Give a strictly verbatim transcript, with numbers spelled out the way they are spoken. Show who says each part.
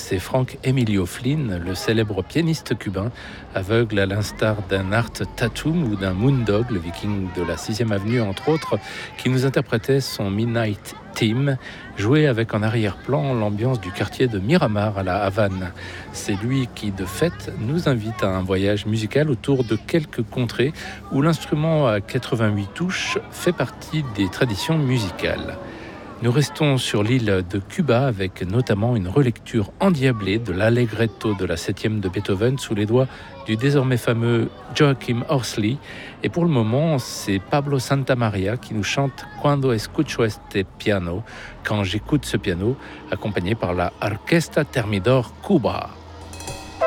Speaker 1: c'est Frank Emilio Flynn, le célèbre pianiste cubain, aveugle à l'instar d'un Art Tatum ou d'un Moondog, le viking de la sixième avenue entre autres, qui nous interprétait son Midnight Theme, joué avec en arrière-plan l'ambiance du quartier de Miramar à la Havane. C'est lui qui, de fait, nous invite à un voyage musical autour de quelques contrées où l'instrument à quatre-vingt-huit touches fait partie des traditions musicales. Nous restons sur l'île de Cuba avec notamment une relecture endiablée de l'Allegretto de la septième de Beethoven sous les doigts du désormais fameux Joachim Horsley. Et pour le moment, c'est Pablo Santamaria qui nous chante Cuando escucho este piano, quand j'écoute ce piano, accompagné par la Orquesta Thermidor Cuba.